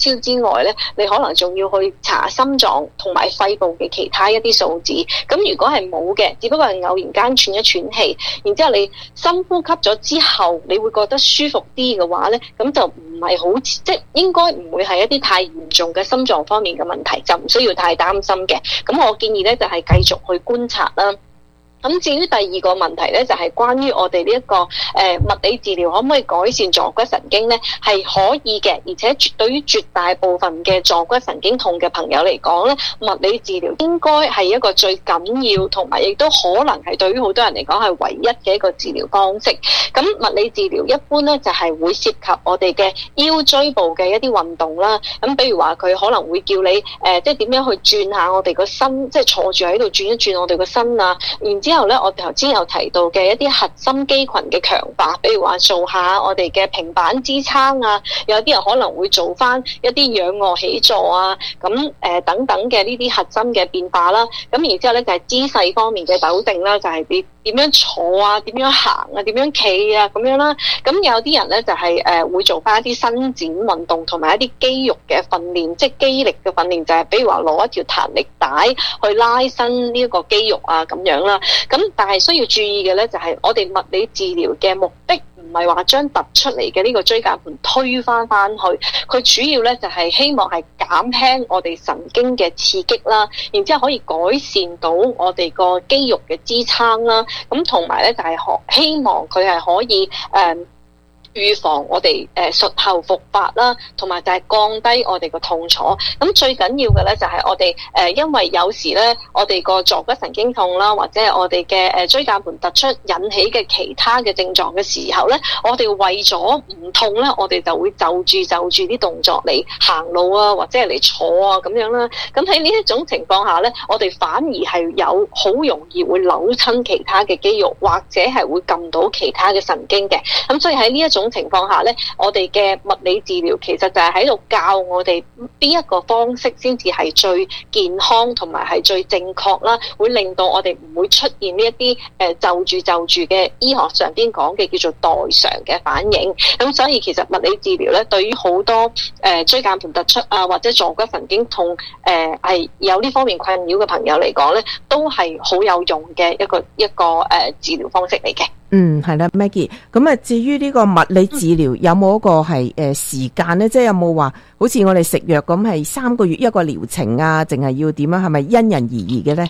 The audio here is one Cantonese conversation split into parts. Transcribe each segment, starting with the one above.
超之外咧，你可能仲要去查心臟同埋肺部嘅其他一啲數字。咁如果係冇嘅，只不過係偶然間喘一喘氣，然之後你深呼吸咗之後，你會覺得舒服啲嘅話咧，咁就唔係好即係應該唔會係一啲太嚴重嘅心臟方面嘅問題，就唔需要太擔心嘅。咁我建議咧就係繼續去觀察啦。咁至於第二個問題咧，就係關於我哋呢一個物理治療可唔可以改善坐骨神經咧？係可以嘅，而且對於絕大部分嘅坐骨神經痛嘅朋友嚟講咧，物理治療應該係一個最緊要，同埋亦都可能係對於好多人嚟講係唯一嘅一個治療方式。咁物理治療一般咧就係會涉及我哋嘅腰椎部嘅一啲運動啦。咁比如話佢可能會叫你即係點樣去轉下我哋個身，即係坐住喺度轉一轉我哋個身啊，然之後咧，我哋頭先有提到嘅一啲核心肌群嘅強化，比如話做下我哋嘅平板支撐啊，有啲人可能會做翻一啲仰臥起坐啊，咁等等嘅呢啲核心嘅變化啦。咁然之後咧就係姿勢方面嘅糾正啦，就係你點樣坐啊，點樣行啊，點樣企啊咁樣啦。咁有啲人咧就係會做翻一啲伸展運動，同埋一啲肌肉嘅訓練，即係肌力嘅訓練，就係比如話攞一條彈力帶去拉伸呢一個肌肉啊咁樣啦。咁但係需要注意嘅咧，就係我哋物理治療嘅目的唔係話將突出嚟嘅呢個椎間盤推翻去，佢主要咧就係希望係減輕我哋神經嘅刺激啦，然之後可以改善到我哋個肌肉嘅支撐啦，咁同埋咧就係希望佢係可以預防我哋術後復發啦，同埋就係降低我哋個痛楚。咁最緊要嘅咧就係我哋因為有時咧我哋個坐骨神經痛啦，或者係我哋嘅椎間盤突出引起嘅其他嘅症狀嘅時候咧，我哋為咗唔痛咧，我哋就會就住啲動作嚟行路啊，或者係嚟坐啊咁樣啦。咁喺呢一種情況下咧，我哋反而係有好容易會扭親其他嘅肌肉，或者係會撳到其他嘅神經嘅。咁所以喺呢一種情況下咧，我哋嘅物理治療其實就係喺度教我哋邊一個方式先至係最健康同埋係最正確啦，會令到我哋唔會出現呢一啲就住嘅醫學上邊講嘅叫做代償嘅反應。咁所以其實物理治療咧，對於好多椎間盤突出啊或者坐骨神經痛係有呢方面困擾嘅朋友嚟講咧，都係好有用嘅一個治療方式嚟嘅。 係啦 Maggie， 咁啊至於呢個物理治療有冇一個係時間咧？即係有冇話好似我哋食藥咁係3個月一個療程啊？淨係要點樣？係咪因人而異嘅咧？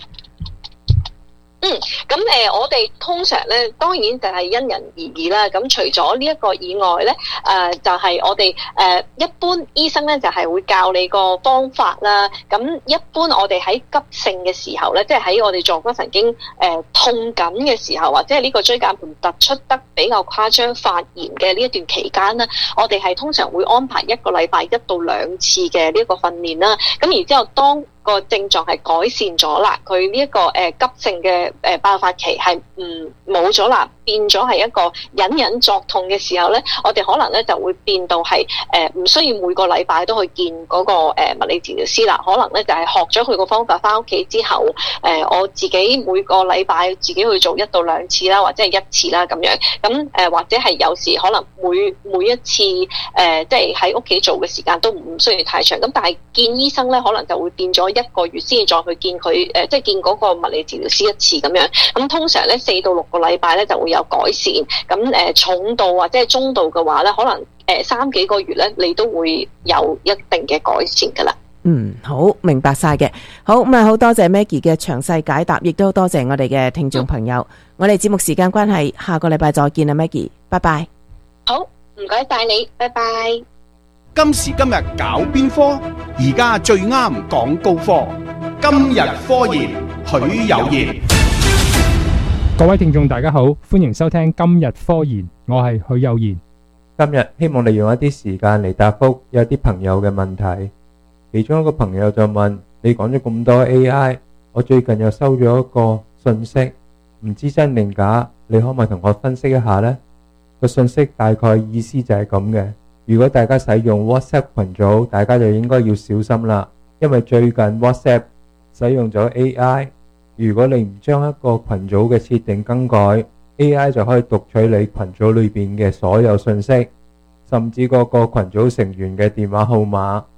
咁我哋通常咧，當然就係因人而異啦。咁除咗呢一個以外咧，就係我哋一般醫生咧就係會教你個方法啦。咁一般我哋喺急性嘅時候咧，即係喺我哋坐骨神經痛緊嘅時候，或者係呢個椎間盤突出得比較誇張發炎嘅呢一段期間咧，我哋係通常會安排1個禮拜1到2次嘅呢一個訓練啦。咁然之後當個症狀係改善咗啦，佢呢一個急性嘅爆發期係冇咗啦，變咗係一個隱作痛嘅時候咧，我哋可能咧就會變到係唔需要每個禮拜都去見嗰個物理治療師啦，可能咧就係學咗佢個方法翻屋企之後，我自己每個禮拜自己去做1到2次啦，或者係1次啦咁樣，咁或者係有時可能每一次即係喺屋企做嘅時間都唔需要太長，咁但係見醫生咧可能就會變咗1個月先至再去見佢即係見嗰個物理治療師1次咁樣。咁通常咧4到6個禮拜咧就會有改善。咁重度或者係中度嘅話咧，可能3幾個月咧你都會有一定嘅改善噶啦。 好，明白晒嘅。好，咁啊好多謝 Maggie 嘅詳細解答，亦都多謝我哋嘅聽眾朋友。我哋節目時間關係，下個禮拜再見啦 Maggie， 拜拜。 好，唔該晒你，拜拜。 今時今日搞邊科？而家最啱講高科。今日科研，許有賢。 各位聽眾大家好，歡迎收聽今日科研，我係許有賢。 今日希望利用一啲時間嚟答覆有啲朋友嘅問題。其中一個朋友就問：你講咗咁多 AI， 我最近又收咗一個信息，唔知真定假，你可唔可以同我分析一下呢？個信息大概意思就係咁嘅。如果大家使用 WhatsApp 群組，大家就應該要小心啦，因為最近 WhatsApp 使用咗 AI， 如果你唔將一個群組嘅設定更改， AI 就可以讀取你群組裏邊嘅所有信息，甚至個群組成員嘅電話號碼，